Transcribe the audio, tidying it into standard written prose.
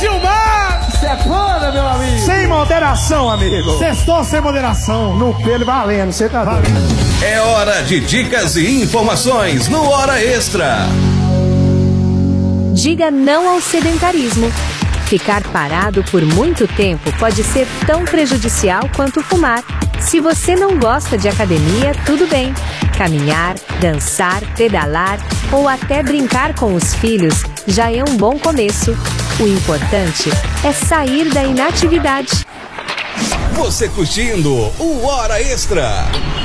Gilmar! Sepana, meu amigo! Sem moderação, amigo! Sextou sem moderação. No pelo valendo, você tá vendo? É hora de dicas e informações no Hora Extra. Diga não ao sedentarismo. Ficar parado por muito tempo pode ser tão prejudicial quanto fumar. Se você não gosta de academia, tudo bem. Caminhar, dançar, pedalar ou até brincar com os filhos já é um bom começo. O importante é sair da inatividade. Você curtindo o Hora Extra.